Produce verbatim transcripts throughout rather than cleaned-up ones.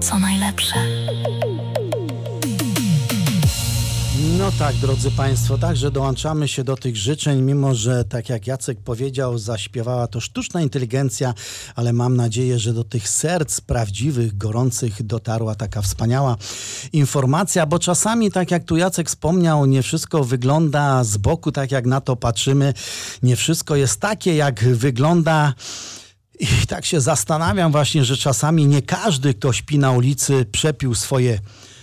co najlepsze. No tak, drodzy Państwo, także dołączamy się do tych życzeń, mimo że, tak jak Jacek powiedział, zaśpiewała to sztuczna inteligencja, ale mam nadzieję, że do tych serc prawdziwych, gorących dotarła taka wspaniała informacja, bo czasami, tak jak tu Jacek wspomniał, nie wszystko wygląda z boku, tak jak na to patrzymy, nie wszystko jest takie, jak wygląda. I tak się zastanawiam właśnie, że czasami nie każdy, kto śpi na ulicy, przepił swoje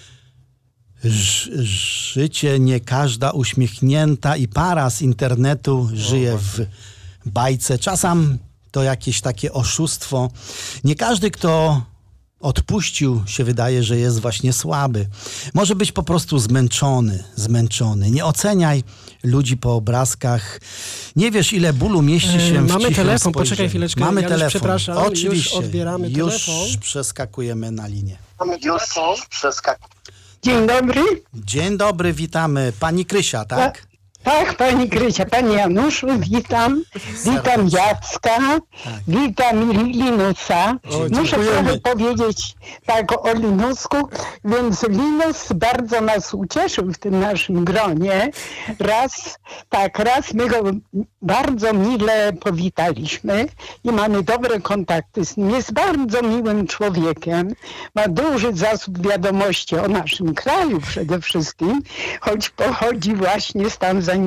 Ż- życie, nie każda uśmiechnięta i para z internetu żyje w bajce. Czasem to jakieś takie oszustwo. Nie każdy, kto odpuścił, się wydaje, że jest właśnie słaby. Może być po prostu zmęczony, zmęczony. Nie oceniaj ludzi po obrazkach. Nie wiesz, ile bólu mieści się w Mamy cichym telefon, spojrzeniu. poczekaj chwileczkę. Mamy Janusz, telefon. przepraszam, Oczywiście. już odbieramy już telefon. przeskakujemy na linię. Już przeskakujemy. Dzień dobry. Dzień dobry, witamy. Pani Krysia, tak? Tak, pani Krysia, panie Januszu, witam. Witam Jacka, Tak. witam Linusa. O, Muszę dziękujemy. trochę powiedzieć tak o Linusku, więc Linus bardzo nas ucieszył w tym naszym gronie. Raz, tak, raz my go bardzo mile powitaliśmy i mamy dobre kontakty z nim. Jest bardzo miłym człowiekiem, ma duży zasób wiadomości o naszym kraju przede wszystkim, choć pochodzi właśnie z Tanzanii.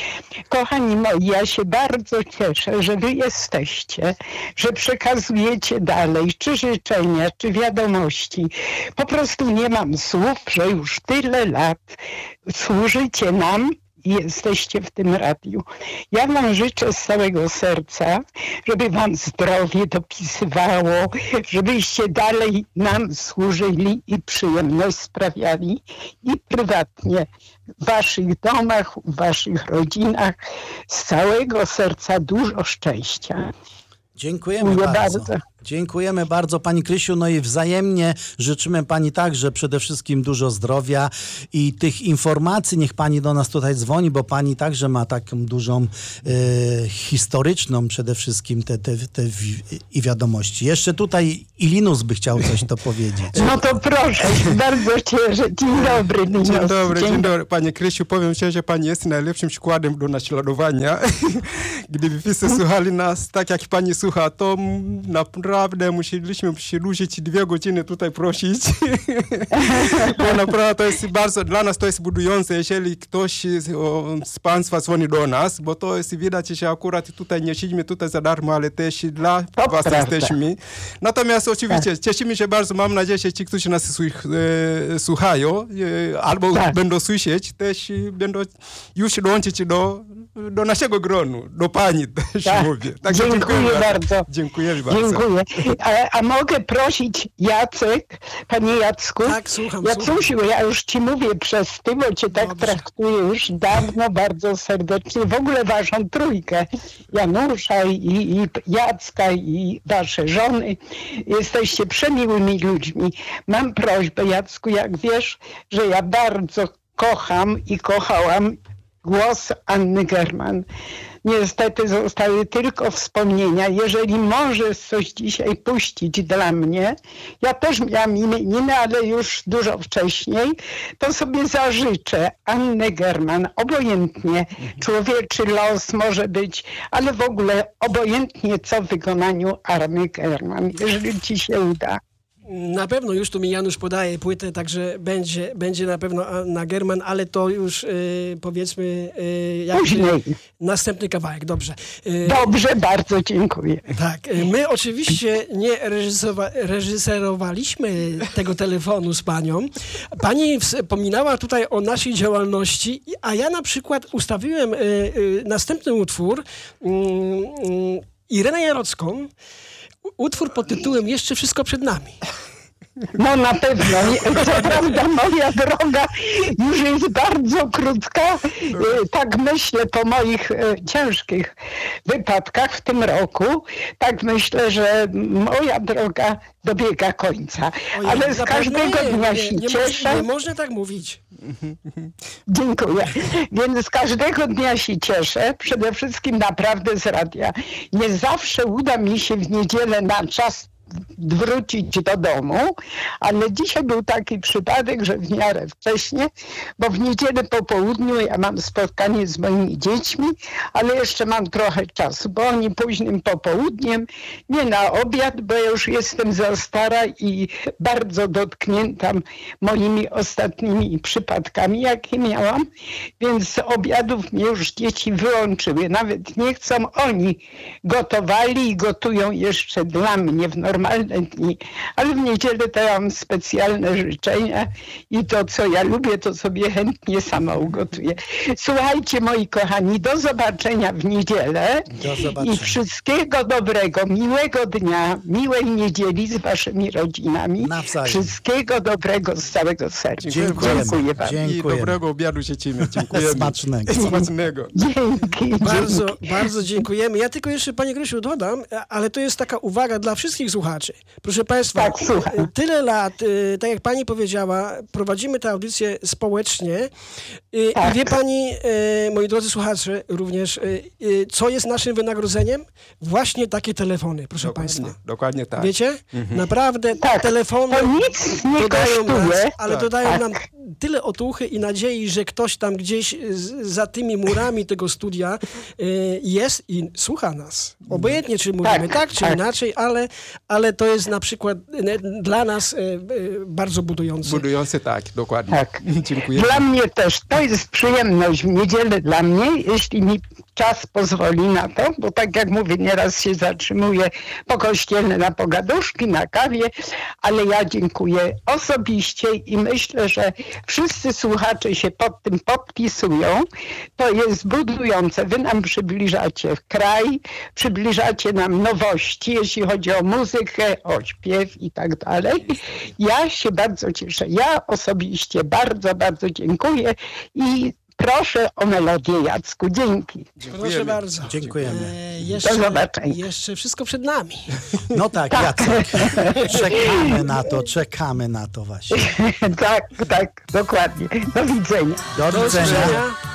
Kochani moi, ja się bardzo cieszę, że wy jesteście, że przekazujecie dalej, czy życzenia, czy wiadomości. Po prostu nie mam słów, że już tyle lat służycie nam i jesteście w tym radiu. Ja wam życzę z całego serca, żeby wam zdrowie dopisywało, żebyście dalej nam służyli i przyjemność sprawiali i prywatnie w waszych domach, w waszych rodzinach. Z całego serca dużo szczęścia. Dziękujemy Dziękuję bardzo. bardzo. Dziękujemy bardzo pani Krysiu, no i wzajemnie życzymy pani także przede wszystkim dużo zdrowia i tych informacji, niech pani do nas tutaj dzwoni, bo pani także ma taką dużą e, historyczną przede wszystkim te, te, te wi- i wiadomości. Jeszcze tutaj Ilinus by chciał coś to powiedzieć. No to proszę, bardzo cieszę. Dzień dobry, Linus. Dzień dobry, dzień dobry. Panie Krysiu, powiem szczerze, że pani jest najlepszym przykładem do naśladowania. Gdyby wszyscy słuchali nas tak, jak pani słucha, to naprawdę musieliśmy przedłużyć dwie godziny tutaj prosić. Bo naprawdę to jest bardzo, dla nas to jest budujące, jeżeli ktoś o, z państwa dzwoni do nas, bo to jest widać, że akurat tutaj nie siedzimy tutaj za darmo, ale też dla To was prawda. jesteśmy. Natomiast oczywiście cieszymy się bardzo, mam nadzieję, że ci, którzy nas słuch, e, słuchają e, albo Tak. będą słyszeć, też będą już dołączyć do, do naszego gronu, do pani też Tak. mówię. Także Dziękuję dziękujemy bardzo. Dziękujemy bardzo. Dziękuję. A, a mogę prosić Jacek, panie Jacku? Tak, słucham, słucham. Jacusiu, ja już ci mówię przez ty, bo cię tak Dobrze. traktuję już dawno, bardzo serdecznie. W ogóle waszą trójkę, Janusza i, i Jacka i wasze żony. Jesteście przemiłymi ludźmi. Mam prośbę, Jacku, jak wiesz, że ja bardzo kocham i kochałam głos Anny German. Niestety zostały tylko wspomnienia. Jeżeli możesz coś dzisiaj puścić dla mnie, ja też miałam imieniny, ale już dużo wcześniej, to sobie zażyczę Annę German, obojętnie, człowieczy los może być, ale w ogóle obojętnie co w wykonaniu Anny German, jeżeli ci się uda. Na pewno już tu mi Janusz podaje płytę, także będzie, będzie na pewno Anna German, ale to już y, powiedzmy y, jakby Później. następny kawałek, dobrze. Y, Dobrze, bardzo dziękuję. Tak, y, my oczywiście nie reżyserowa- reżyserowaliśmy tego telefonu z panią. Pani wspominała tutaj o naszej działalności, a ja na przykład ustawiłem y, y, następny utwór, y, y, Irenę Jarocką, utwór pod tytułem Jeszcze wszystko przed nami. No na pewno. Co prawda moja droga już jest bardzo krótka. E, Tak myślę po moich e, ciężkich wypadkach w tym roku. Tak myślę, że moja droga dobiega końca. Ojej, Ale z zapewne każdego nie, dnia nie, się nie, cieszę. Moż, nie można tak mówić. Dziękuję. Więc z każdego dnia się cieszę. Przede wszystkim naprawdę z radia. Nie zawsze uda mi się w niedzielę na czas wrócić do domu, ale dzisiaj był taki przypadek, że w miarę wcześnie, bo w niedzielę po południu ja mam spotkanie z moimi dziećmi, ale jeszcze mam trochę czasu, bo oni późnym popołudniem, nie na obiad, bo ja już jestem za stara i bardzo dotknięta moimi ostatnimi przypadkami, jakie miałam, więc z obiadów mnie już dzieci wyłączyły. Nawet nie chcą, oni gotowali i gotują jeszcze dla mnie w normalne dni, ale w niedzielę to ja mam specjalne życzenia i to, co ja lubię, to sobie chętnie sama ugotuję. Słuchajcie, moi kochani, do zobaczenia w niedzielę Do zobaczenia. i wszystkiego dobrego, miłego dnia, miłej niedzieli z waszymi rodzinami. Nawzajem. Wszystkiego dobrego z całego serca. Dziękujemy. Dziękuję bardzo. I Dziękujemy. dobrego obiadu życzymy. Dziękujemy. Smacznego. Smacznego. Dzięki. Bardzo, dzięki. bardzo dziękujemy. Ja tylko jeszcze, Panie Grysiu, dodam, ale to jest taka uwaga dla wszystkich słuchaczy. Proszę Państwa, Tak, słucham. tyle lat, y, tak jak Pani powiedziała, prowadzimy tę audycję społecznie y, Tak. i wie Pani, y, moi drodzy słuchacze, również, y, y, co jest naszym wynagrodzeniem? Właśnie takie telefony, proszę Dokładnie, Państwa. dokładnie tak. Wiecie? Naprawdę Tak, telefony to nic nie dodają nas, kosztuje. ale Tak. dodają Tak. nam tyle otuchy i nadziei, że ktoś tam gdzieś z, za tymi murami tego studia y, jest i słucha nas. Obojętnie, czy mówimy tak, Tak, czy tak. inaczej, ale, ale to jest na przykład y, dla nas y, y, bardzo budujące. Budujący tak, dokładnie. Tak. Dziękuję. Dla mnie też. To jest przyjemność w niedzielę dla mnie, jeśli mi czas pozwoli na to, bo tak jak mówię, nieraz się zatrzymuję po kościelne na pogaduszki, na kawie, ale ja dziękuję osobiście i myślę, że wszyscy słuchacze się pod tym podpisują. To jest budujące. Wy nam przybliżacie kraj, przybliżacie nam nowości, jeśli chodzi o muzykę, o śpiew i tak dalej. Ja się bardzo cieszę. Ja osobiście bardzo, bardzo dziękuję i proszę o melodię, Jacku. Dzięki. Proszę bardzo. Dziękujemy. E, Do jeszcze, zobaczenia. jeszcze wszystko przed nami. No tak, Jacek. Czekamy na to, czekamy na to właśnie. tak, tak, dokładnie. Do widzenia. Do Do widzenia. usłyszenia.